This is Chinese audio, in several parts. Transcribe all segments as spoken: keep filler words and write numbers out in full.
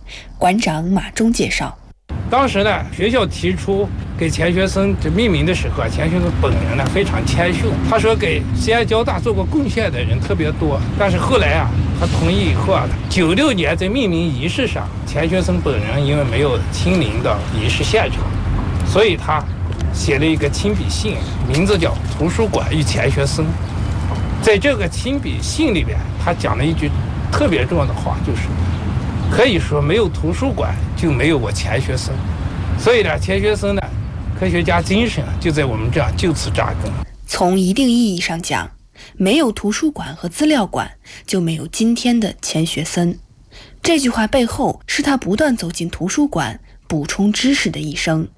馆长马忠介绍， 当时呢，学校提出给钱学森这命名的时候啊，钱学森本人呢非常谦逊，他说给西安交大做过贡献的人特别多，但是后来啊，他同意以后啊，九六年在命名仪式上，钱学森本人因为没有亲临到仪式现场，所以他写了一个亲笔信，名字叫《图书馆与钱学森》。在这个亲笔信里边，他讲了一句特别重要的话，就是可以说没有图书馆就没有我钱学森。所以呢，钱学森呢，科学家精神就在我们这样就此扎根。 从一定意义上讲，没有图书馆和资料馆，就没有今天的钱学森。这句话背后是他不断走进图书馆补充知识的一生。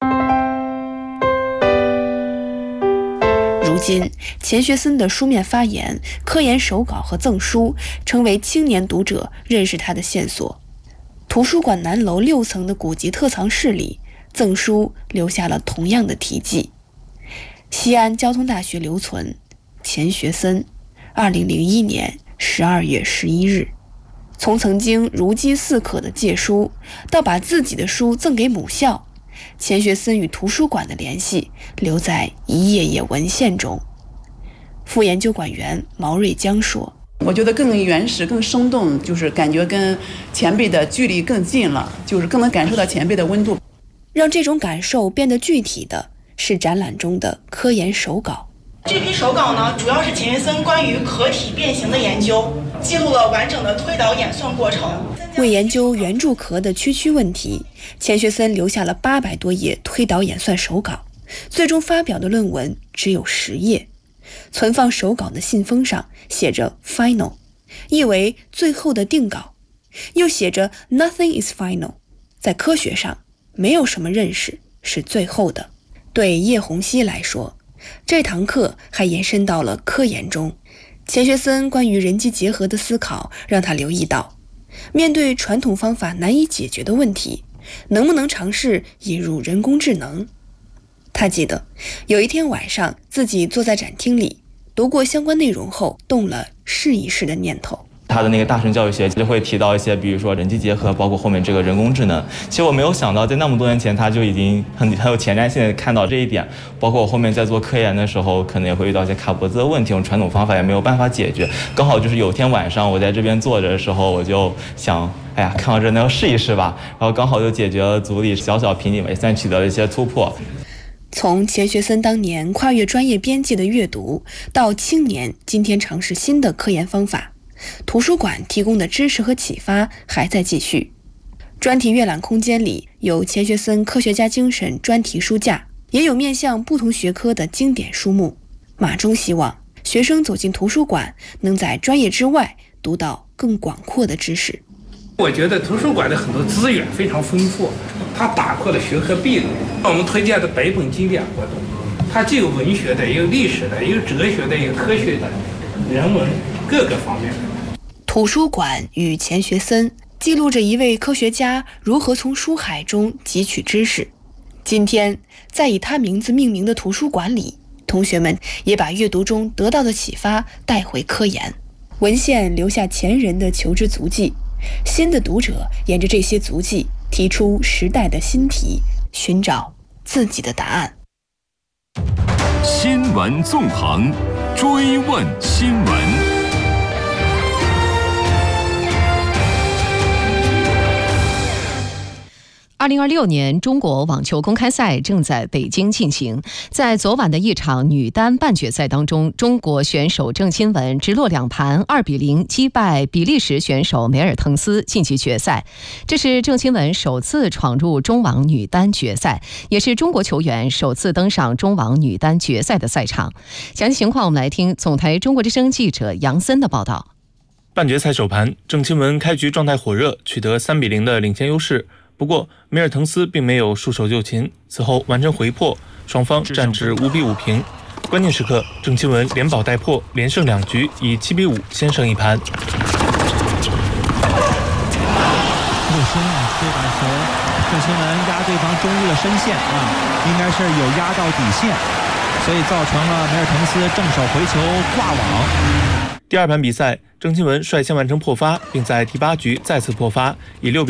如今，钱学森的书面发言、科研手稿和赠书成为青年读者认识他的线索。图书馆南楼六层的古籍特藏室里，赠书留下了同样的题记。西安交通大学留存，钱学森，二零零一年十二月十一日。从曾经如饥似渴的借书，到把自己的书赠给母校，钱学森与图书馆的联系留在一页页文献中。副研究馆员毛瑞江说， 我觉得更原始更生动，就是感觉跟前辈的距离更近了，就是更能感受到前辈的温度。 让这种感受变得具体的是展览中的科研手稿。 这批手稿呢，主要是钱学森关于壳体变形的研究，记录了完整的推导演算过程。 为研究圆柱壳的区区问题，钱学森留下了八百多页推导演算手稿，最终发表的论文只有十页。存放手稿的信封上写着 final， 意为最后的定稿，又写着 nothing is final， 在科学上没有什么认识是最后的。对叶洪熙来说，这堂课还延伸到了科研中。钱学森关于人机结合的思考让他留意到，面对传统方法难以解决的问题，能不能尝试引入人工智能？他记得有一天晚上，自己坐在展厅里读过相关内容后，动了试一试的念头。 他的那个大神教育学就会提到一些，比如说人机结合，包括后面这个人工智能。其实我没有想到，在那么多年前，他就已经很很有前瞻性的看到这一点。包括我后面在做科研的时候，可能也会遇到一些卡脖子的问题，用传统方法也没有办法解决。刚好就是有天晚上我在这边坐着的时候，我就想，哎呀，看到这能试一试吧。然后刚好就解决了组里小小瓶颈，也算取得了一些突破。 从钱学森当年跨越专业边界的阅读，到青年今天尝试新的科研方法，图书馆提供的知识和启发还在继续。专题阅览空间里有钱学森科学家精神专题书架，也有面向不同学科的经典书目。马忠希望学生走进图书馆，能在专业之外读到更广阔的知识。 我觉得图书馆的很多资源非常丰富，它打破了学科壁垒。我们推荐的百本经典活动，它既有文学的，也有历史的，也有哲学的，也有科学的，人文各个方面的。 图书馆与钱学森记录着一位科学家如何从书海中汲取知识。今天，在以他名字命名的图书馆里，同学们也把阅读中得到的启发带回科研。文献留下前人的求知足迹，新的读者沿着这些足迹提出时代的新题，寻找自己的答案。 新闻纵横，追问新闻。 二零二六年中国网球公开赛正在北京进行，在昨晚的一场女单半决赛当中，中国选手郑钦文直落两盘二比零击败比利时选手梅尔滕斯晋级决赛。这是郑钦文首次闯入中网女单决赛，也是中国球员首次登上中网女单决赛的赛场。详细情况我们来听总台中国之声记者杨森的报道。 半决赛首盘，郑钦文开局状态火热，取得三比零的领先优势。不过梅尔滕斯并没有束手就擒，此后完成回破，双方战至五比五平。关键时刻，郑钦文连保带破，连胜两局，以七比五先胜一盘。 陆星啊，这把球郑钦文压对方中路的深线啊，应该是有压到底线，所以造成了梅尔滕斯正手回球挂网。 第二盘比赛，郑钦文率先完成破发，并在第八局再次破发，以六比